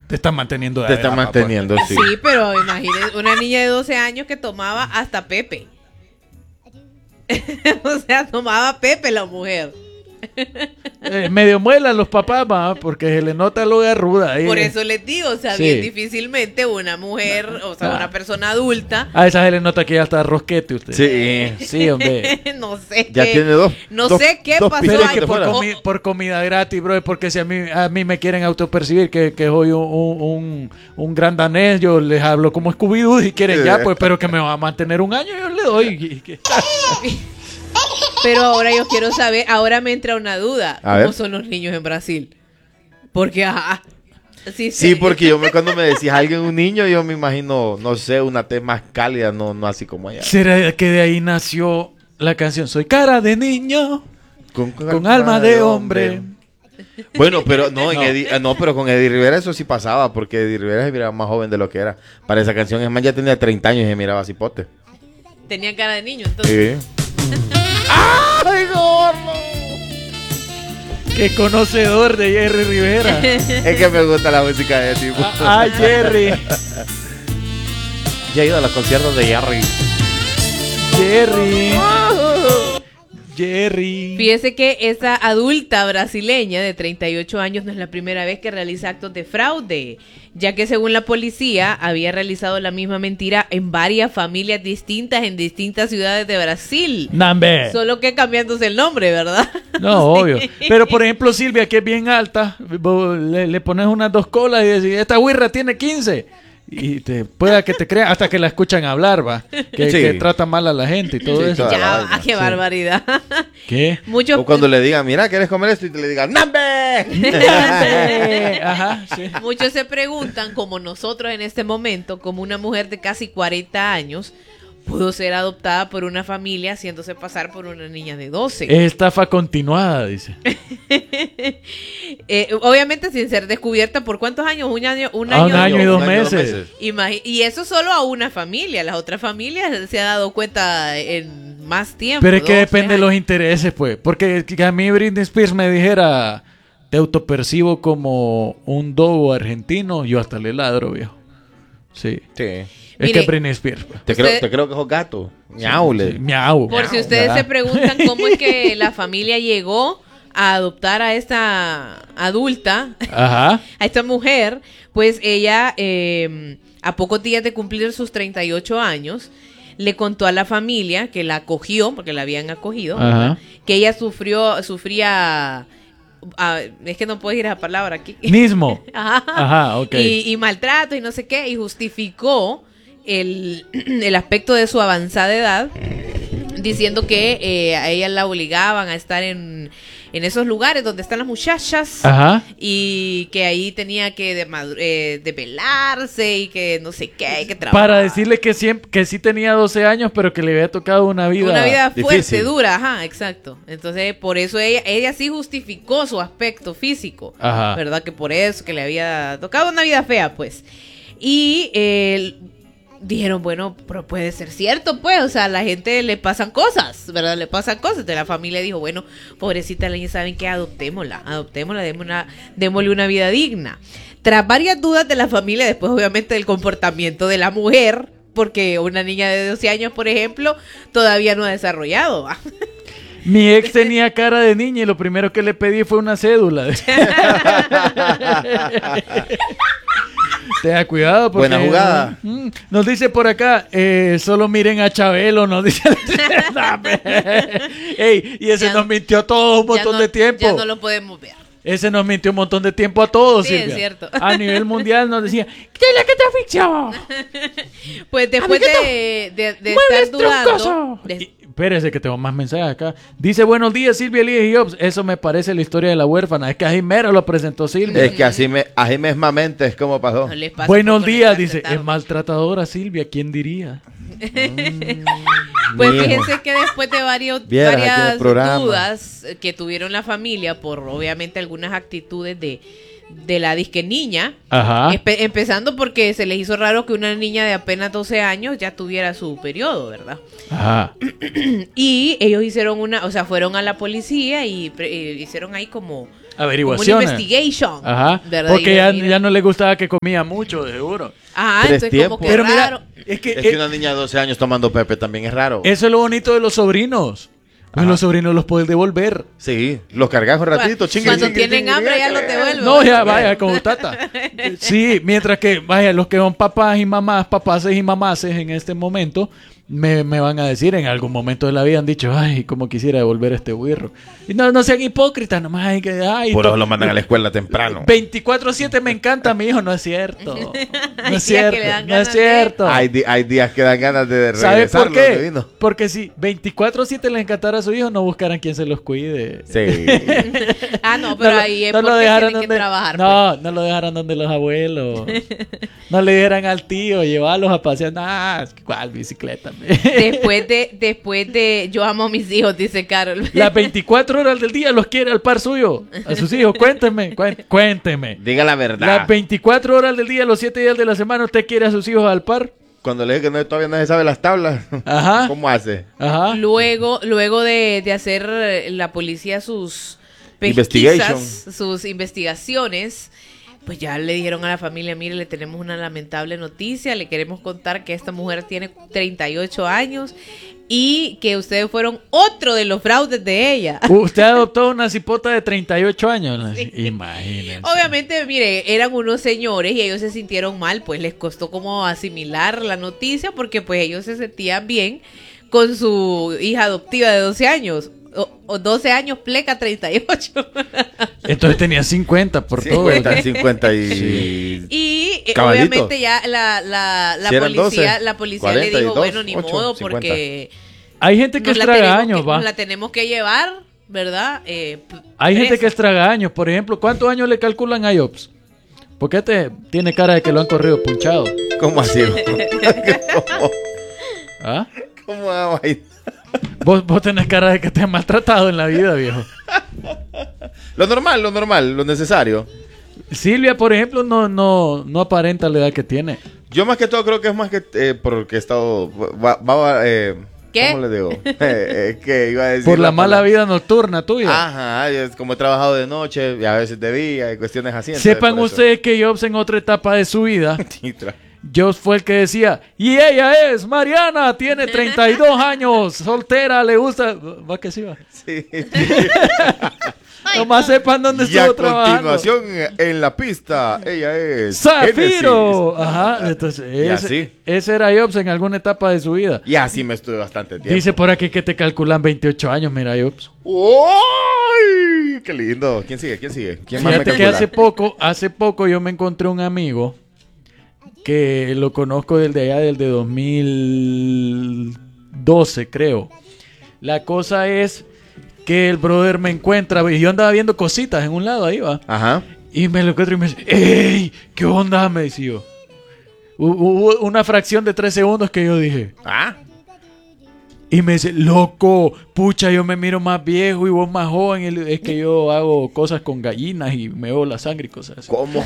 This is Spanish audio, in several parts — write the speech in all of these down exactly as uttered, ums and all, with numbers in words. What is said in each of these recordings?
te están manteniendo de Te están manteniendo, sí. Sí, pero imagínense, una niña de doce años que tomaba hasta Pepe. O sea, tomaba Pepe la mujer. Eh, medio muela los papás, ma, porque se le nota lo de ruda. Ahí. Por eso les digo, o sea, Sí. bien difícilmente una mujer, o sea, Ah. una persona adulta. A esa se le nota que ya está rosquete usted. Sí. Sí, hombre. No sé Ya qué. tiene dos. No dos- sé qué dos pasó Pero es pistolas que de por, fuera. comi- por comida gratis, bro, es porque si a mí, a mí me quieren autopercibir que, que soy un, un, un, un gran danés, yo les hablo como Scooby-Doo y quieren ya, pues, pero que me va a mantener un año, yo le doy. Y que- Pero ahora yo quiero saber, ahora me entra una duda. A ¿Cómo ver. son los niños en Brasil? Porque, ajá. Sí, Sí, porque yo me, cuando me decís alguien un niño, yo me imagino, no sé, una tez más cálida, no, no así como allá. ¿Será que de ahí nació la canción Soy cara de niño Con, con alma de hombre? Bueno, pero no, en No. Eddie- ah, no, pero con Eddie Rivera eso sí pasaba, porque Eddie Rivera se miraba más joven de lo que era. Para esa canción, es más, ya tenía treinta años y se miraba cipote. Tenía cara de niño, entonces. Sí. ¡Ay, gordo! ¡Qué conocedor de Jerry Rivera! Es que me gusta la música de ese tipo. ¡Ah, Jerry! Ya he ido a los conciertos de Jerry. Jerry. Jerry. Fíjese que esa adulta brasileña de treinta y ocho años no es la primera vez que realiza actos de fraude, ya que según la policía había realizado la misma mentira en varias familias distintas en distintas ciudades de Brasil. Nambe. Solo que cambiándose el nombre, ¿verdad? No, obvio. Pero por ejemplo, Silvia, que es bien alta, vos le, le pones unas dos colas y decís, esta güirra tiene quince. Y te pueda que te crean hasta que la escuchan hablar, va. Que, Sí. que trata mal a la gente y todo Sí, eso. toda la Ya, vaina. ah, qué Sí. barbaridad. ¿Qué? Muchos O cuando le digan, mira, ¿quieres comer esto? Y te le digan, ¡Nambe! Ajá, sí. Muchos se preguntan, como nosotros en este momento, como una mujer de casi cuarenta años pudo ser adoptada por una familia haciéndose pasar por una niña de doce. Es estafa continuada, dice. Eh, obviamente sin ser descubierta por cuántos años, un año, un Ah, año, un año y dos Un meses. Imagi- y eso solo a una familia. Las otras familias se han dado cuenta en más tiempo. Pero es que dos, depende de tres los años. intereses, pues. Porque que a mí Britney Spears me dijera, te autopercibo como un dogo argentino, yo hasta le ladro, viejo. Sí. Sí. Es Mire, que Britney Spears, pues. Te, Usted- creo, te creo que es gato. Miaule. Sí, miau. Por si miau, ustedes ¿verdad? se preguntan cómo es que la familia llegó a adoptar a esta adulta, Ajá. a esta mujer, pues ella, eh, a pocos días de cumplir sus treinta y ocho años, le contó a la familia que la acogió, porque la habían acogido, Ajá. ¿verdad? Que ella sufrió, sufría, ah, es que no puedo decir esa palabra aquí. Mismo. Ajá. Ajá, ok. Y, y maltrato y no sé qué, y justificó el, el aspecto de su avanzada edad, diciendo que eh, a ella la obligaban a estar en, en esos lugares donde están las muchachas. Ajá. Y que ahí tenía que de, madu- eh, depelarse y que no sé qué, que trabajar. Para decirle que, siempre, que sí tenía doce años, pero que le había tocado una vida. Una vida fuerte, difícil. dura, ajá, exacto. Entonces, por eso ella, ella sí justificó su aspecto físico, Ajá. ¿verdad? Que por eso, que le había tocado una vida fea, pues. Y eh, dijeron, bueno, pero puede ser cierto, pues, o sea, a la gente le pasan cosas, ¿verdad? Le pasan cosas. Entonces la familia dijo, bueno, pobrecita la niña, ¿saben qué? Adoptémosla, adoptémosla, démosle una, démosle una vida digna. Tras varias dudas de la familia, después obviamente del comportamiento de la mujer, porque una niña de doce años, por ejemplo, todavía no ha desarrollado, ¿va? Mi ex tenía cara de niña y lo primero que le pedí fue una cédula. Tenga cuidado porque... Buena jugada. Mm, Nos dice por acá, eh, solo miren a Chabelo, nos dice... Ey, y ese Ya- nos mintió a todos un Ya montón no- de tiempo. Ya no lo podemos ver. Ese nos mintió un montón de tiempo a todos, Sí, es Silvia. cierto. A nivel mundial nos decía, ¿qué es la que te ficción? Pues después Amiguito, de, de, de ¡Muebles estar dudando... troncoso! de- Y- Espérese que tengo más mensajes acá. Dice, buenos días, Silvia Elías y Jobs. Eso me parece la historia de la huérfana. Es que así mero lo presentó Silvia. Es que así, me, así mismamente es como pasó. no les pasa Buenos por días, conectarse dice. tarde. Es maltratadora Silvia, ¿quién diría? Pues Mijo. fíjense que después de varios, Vieras aquí en el varias programa. dudas que tuvieron la familia por obviamente algunas actitudes de, de la disque niña, Ajá. espe- empezando porque se les hizo raro que una niña de apenas doce años ya tuviera su periodo, ¿verdad? Ajá. Y ellos hicieron una, o sea, fueron a la policía y pre- eh, hicieron ahí como averiguaciones. Como una investigation. Ajá. ¿verdad? Porque Y- ya, y- ya no le gustaba que comía mucho, de seguro. Ajá, Tres entonces tiempos. como que Pero raro. mira, es que, Es que eh, una niña de doce años tomando Pepe también es raro. eso es lo bonito de los sobrinos. Pues Ajá. los sobrinos los puedes devolver. Sí, los cargas un ratito, chingue, Cuando chingue, tienen chingue, hambre chingue, ya los chingue. devuelven. No, ya vaya, como tata. Sí, mientras que, vaya, los que son papás y mamás, papaces y mamaces en este momento, me, me van a decir en algún momento de la vida, han dicho, ay, como quisiera devolver este birro. Y no, no sean hipócritas, nomás hay que, ay. Por to- eso lo mandan a la escuela temprano. veinticuatro siete me encanta, mi hijo, no es cierto. No Hay es días que cierto, le dan no es ganas de- cierto. Hay, di- hay días que dan ganas de ¿Sabes por regresarlo donde qué? vino. Porque si veinticuatro siete les encantara a su hijo, no buscaran quien se los cuide. Sí. Ah, no, pero No lo- ahí es no lo porque dejaron tienen que donde- trabajar. No, no lo dejaron donde los abuelos. No le dieran al tío, llevarlos a pasear. Nah, ¿cuál bicicleta? pues. Después de, después de yo amo a mis hijos, dice Carol. Las veinticuatro horas del día los quiere al par suyo. A sus hijos, cuénteme, cuén- cuénteme. Diga la verdad. Las veinticuatro horas del día, los siete días de la semana, ¿usted quiere a sus hijos al par? Cuando le dije que no, todavía no se sabe las tablas. Ajá. ¿Cómo hace? Ajá. Luego, luego de, de hacer eh, la policía sus Investigation. pesquisas, sus investigaciones, pues ya le dijeron a la familia, mire, le tenemos una lamentable noticia, le queremos contar que esta mujer tiene treinta y ocho años y que ustedes fueron otro de los fraudes de ella. Usted adoptó una cipota de treinta y ocho años. Imagínense. Obviamente, mire, eran unos señores y ellos se sintieron mal, pues les costó como asimilar la noticia porque pues ellos se sentían bien con su hija adoptiva de doce años. O, o doce años pleca treinta y ocho. Entonces tenía cincuenta por todo. cincuenta, cincuenta y... Y eh, Cabalito. obviamente ya la, la, la Si eran policía, doce, la policía cuarenta le y dijo, dos, bueno, ni ocho, modo, cincuenta. porque Hay gente que nos es la, tenemos tragaños, que, va. nos la tenemos que llevar, ¿verdad? Eh, p- Hay gente presa. que es tragaños. Por ejemplo, ¿cuántos años le calculan a Jobs? Porque este tiene cara de que lo han corrido punchado. ¿Cómo así? ¿Cómo, ¿Ah? cómo vamos ahí? Vos, vos tenés cara de que te has maltratado en la vida, viejo. Lo normal, lo normal, lo necesario. Silvia, por ejemplo, no, no, no aparenta la edad que tiene. Yo más que todo creo que es más que eh, porque he estado... Va, va, eh, ¿Qué? ¿Cómo le digo? Eh, eh, que iba a decir Por la mala palabra. vida nocturna tuya. Ajá, es como he trabajado de noche y a veces de día y cuestiones así. entonces, Sepan por eso. ustedes que Jobs en otra etapa de su vida, Sí, tra- Jobs fue el que decía, y ella es Mariana, tiene treinta y dos años, soltera, le gusta... ¿Va que sí va? sí. Nomás sepan dónde Y a estuvo trabajando. continuación en la pista, ella es... ¡Zafiro! Ajá, entonces Y ese, así. ese era Jobs en alguna etapa de su vida. Y así me estuve bastante tiempo. Dice por aquí que te calculan veintiocho años, mira Jobs. ¡Uy! ¡Qué lindo! ¿Quién sigue? ¿Quién sigue? ¿Quién más me Fíjate que calcula? hace poco, hace poco yo me encontré un amigo que lo conozco desde allá, del de dos mil doce, creo. La cosa es que el brother me encuentra y yo andaba viendo cositas en un lado, ahí va. Ajá. Y me lo encuentro y me dice, ¡ey! ¿Qué onda? Me decía yo. Hu- Hubo una fracción de tres segundos que yo dije. Ah. Y me dice, loco, pucha, yo me miro más viejo y vos más joven. Y le- es que yo hago cosas con gallinas y me veo la sangre y cosas así. ¿Cómo?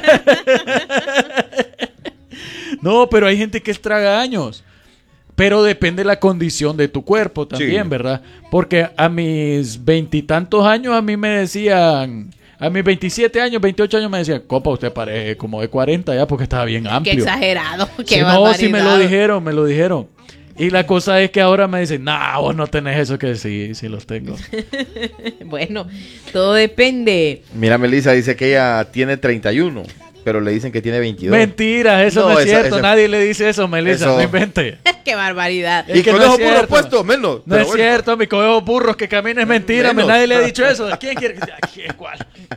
No, pero hay gente que es tragaños. Pero depende de la condición de tu cuerpo también, Sí. ¿verdad? Porque a mis veintitantos años a mí me decían... A mis veintisiete años, veintiocho años me decían, copa, usted parece como de cuarenta ya porque estaba bien Qué amplio. exagerado, qué Sí, no, barbaridad. sí me lo dijeron, me lo dijeron. Y la cosa es que ahora me dicen, nah, vos no tenés eso, que sí, sí los tengo. Bueno, todo depende. Mira, Melissa dice que ella tiene treinta y uno, pero le dicen que tiene veintidós. Mentira, eso no, No, es esa- cierto. esa- Nadie le dice eso, Melissa, Eso- no invente. Qué barbaridad. Es Y que con no esos es burros cierto. puestos, menos. No pero es bueno. cierto, mi conejo burros que camina es mentira, Menos. me- nadie le ha dicho eso. ¿Quién quiere que sea? ¿Quién, cuál?